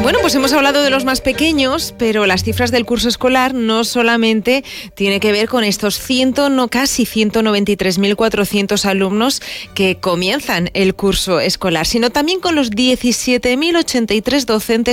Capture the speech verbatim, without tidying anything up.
Bueno, pues hemos hablado de los más pequeños, pero las cifras del curso escolar no solamente tiene que ver con estos ciento, no, casi ciento noventa y tres mil cuatrocientos alumnos que comienzan el curso escolar, sino también con los diecisiete mil ochenta y tres docentes